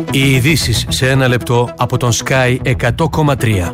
Οι ειδήσεις σε ένα λεπτό από τον Sky 100,3.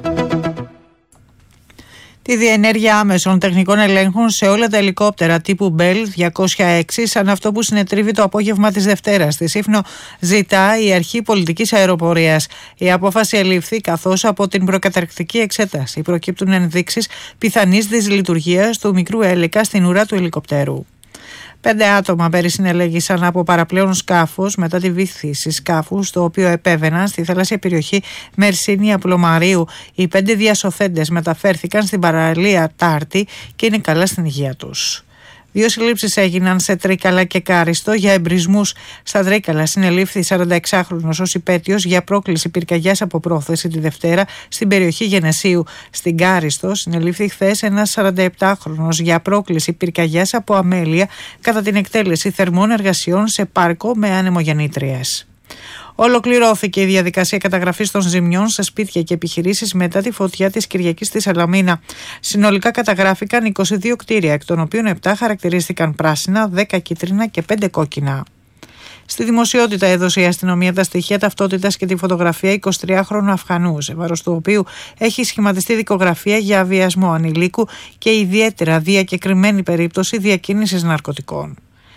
Τη διενέργεια άμεσων τεχνικών ελέγχων σε όλα τα ελικόπτερα τύπου Bell 206, σαν αυτό που συνετρίβει το απόγευμα της Δευτέρας στη Σύφνο, ζητά η Αρχή Πολιτικής Αεροπορίας. Η απόφαση ελήφθη καθώς από την προκαταρκτική εξέταση προκύπτουν ενδείξεις πιθανής δυσλειτουργίας του μικρού έλικα στην ουρά του ελικοπτέρου. 5 άτομα περισυνελέγησαν από παραπλέον σκάφος μετά τη βύθιση σκάφους, το οποίο επέβαιναν στη θαλάσσια περιοχή Μερσίνια Πλωμαρίου. Οι 5 διασωθέντες μεταφέρθηκαν στην παραλία Τάρτη και είναι καλά στην υγεία τους. 2 συλλήψεις έγιναν σε Τρίκαλα και Κάριστο για εμπρισμούς. Στα Τρίκαλα συνελήφθη 46χρονος ως υπέτειος για πρόκληση πυρκαγιάς από πρόθεση τη Δευτέρα στην περιοχή Γενεσίου. Στην Κάριστο συνελήφθη χθες ένας 47χρονος για πρόκληση πυρκαγιάς από αμέλεια κατά την εκτέλεση θερμών εργασιών σε πάρκο με ανεμογεννήτριες. Ολοκληρώθηκε η διαδικασία καταγραφής των ζημιών σε σπίτια και επιχειρήσεις μετά τη φωτιά της Κυριακής στη Σαλαμίνα. Συνολικά καταγράφηκαν 22 κτίρια, εκ των οποίων 7 χαρακτηρίστηκαν πράσινα, 10 κίτρινα και 5 κόκκινα. Στη δημοσιότητα έδωσε η αστυνομία τα στοιχεία ταυτότητας και τη φωτογραφία 23χρονου Αφγανού, σε βάρος του οποίου έχει σχηματιστεί δικογραφία για βιασμό ανηλίκου και ιδιαίτερα διακεκριμένη περίπτωση διακίνησης ναρκωτικών.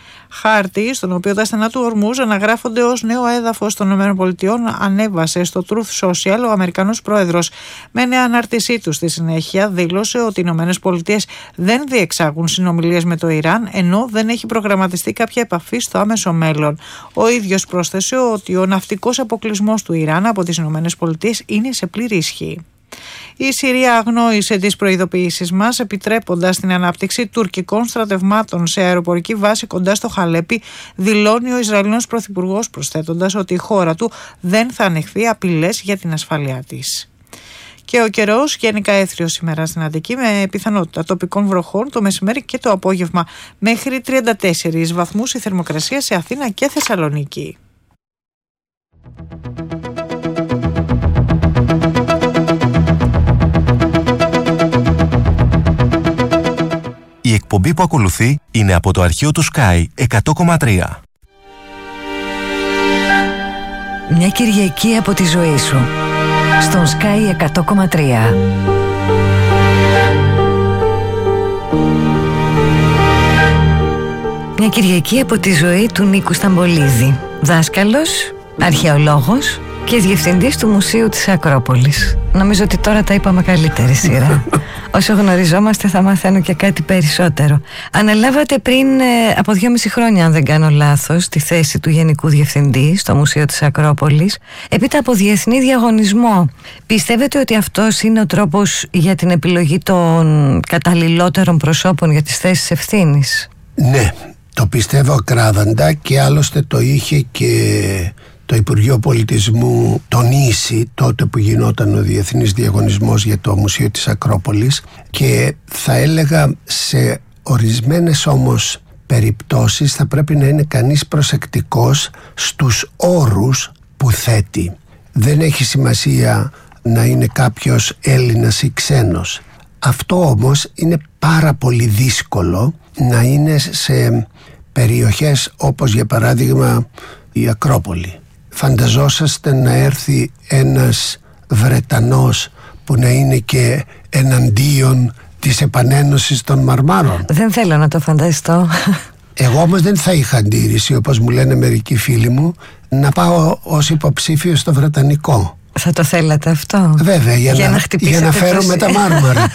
Χάρτη, στον οποίο τα στενά του Ορμούζ αναγράφονται ως νέο έδαφος των ΗΠΑ, ανέβασε στο Truth Social ο Αμερικανός πρόεδρος. Με νέα ανάρτησή του στη συνέχεια δήλωσε ότι οι ΗΠΑ δεν διεξάγουν συνομιλίες με το Ιράν, ενώ δεν έχει προγραμματιστεί κάποια επαφή στο άμεσο μέλλον. Ο ίδιος πρόσθεσε ότι ο ναυτικός αποκλεισμός του Ιράν από τις ΗΠΑ είναι σε πλήρη ισχύ. Η Συρία αγνόησε τις προειδοποιήσεις μας, επιτρέποντας την ανάπτυξη τουρκικών στρατευμάτων σε αεροπορική βάση κοντά στο Χαλέπι, δηλώνει ο Ισραηλινός Πρωθυπουργός, προσθέτοντας ότι η χώρα του δεν θα ανεχθεί απειλές για την ασφαλεία της. Και ο καιρός γενικά έθριος σήμερα στην Αττική, με πιθανότητα τοπικών βροχών το μεσημέρι και το απόγευμα, μέχρι 34 βαθμούς η θερμοκρασία σε Αθήνα και Θεσσαλονίκη. Η εκπομπή που ακολουθεί είναι από το αρχείο του Sky 100,3. Μια Κυριακή από τη ζωή σου στον Sky 100,3. Μια Κυριακή από τη ζωή του Νίκου Σταμπολίδη, δάσκαλος, αρχαιολόγος και διευθυντής του Μουσείου της Ακρόπολης. Νομίζω ότι τώρα τα είπαμε καλύτερη σειρά. Όσο γνωριζόμαστε θα μαθαίνω και κάτι περισσότερο. Αναλάβατε πριν από 2,5 χρόνια, αν δεν κάνω λάθος, τη θέση του Γενικού Διευθυντή στο Μουσείο της Ακρόπολης, έπειτα από διεθνή διαγωνισμό. Πιστεύετε ότι αυτός είναι ο τρόπος για την επιλογή των καταλληλότερων προσώπων για τις θέσεις ευθύνης? Ναι, το πιστεύω ακράδαντα, και άλλωστε το είχε και το Υπουργείο Πολιτισμού τονίσει τότε που γινόταν ο διεθνής διαγωνισμός για το Μουσείο της Ακρόπολης, και θα έλεγα σε ορισμένες όμως περιπτώσεις θα πρέπει να είναι κανείς προσεκτικός στους όρους που θέτει. Δεν έχει σημασία να είναι κάποιος Έλληνας ή ξένος. Αυτό όμως είναι πάρα πολύ δύσκολο να είναι σε περιοχές όπως για παράδειγμα η Ακρόπολη. Φανταζόσαστε να έρθει ένας Βρετανός που να είναι και εναντίον της επανένωσης των Μαρμάρων? Δεν θέλω να το φανταστώ. Εγώ όμως δεν θα είχα αντίρρηση, όπως μου λένε μερικοί φίλοι μου, να πάω ως υποψήφιο στο Βρετανικό. Θα το θέλατε αυτό? Βέβαια, για να φέρουμε τα μάρμαρα,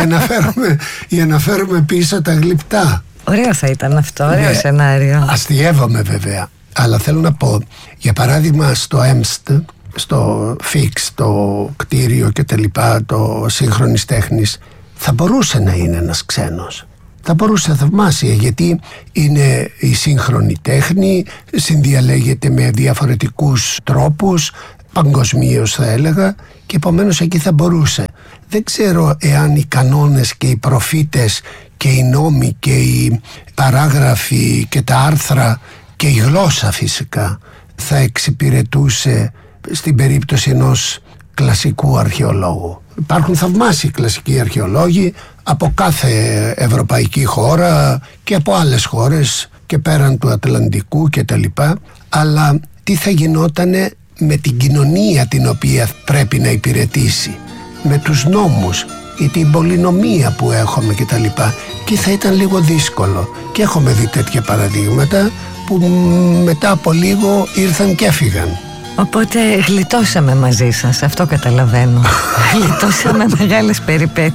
για να φέρουμε πίσω τα γλυπτά. Ωραίο θα ήταν αυτό, ωραίο σενάριο. Αστιεύομαι βέβαια. Αλλά θέλω να πω, για παράδειγμα στο ΕΜΣΤ, στο ΦΙΚΣ, το κτίριο και τα λοιπά, το σύγχρονης τέχνης, θα μπορούσε να είναι ένας ξένος. Θα μπορούσε θαυμάσια, γιατί είναι η σύγχρονη τέχνη, συνδιαλέγεται με διαφορετικούς τρόπους, παγκοσμίως θα έλεγα, και επομένως εκεί θα μπορούσε. Δεν ξέρω εάν οι κανόνες και οι προφήτες και οι νόμοι και οι παράγραφοι και τα άρθρα και η γλώσσα φυσικά θα εξυπηρετούσε στην περίπτωση ενός κλασικού αρχαιολόγου. Υπάρχουν θαυμάσιοι κλασικοί αρχαιολόγοι από κάθε ευρωπαϊκή χώρα και από άλλες χώρες και πέραν του Ατλαντικού και τα λοιπά, αλλά τι θα γινότανε με την κοινωνία την οποία πρέπει να υπηρετήσει, με τους νόμους ή την πολυνομία που έχουμε κτλ. Και θα ήταν λίγο δύσκολο. Και έχουμε δει τέτοια παραδείγματα που μετά από λίγο ήρθαν και έφυγαν. Οπότε γλιτώσαμε μαζί σας, αυτό καταλαβαίνω. Γλιτώσαμε μεγάλες περιπέτειες.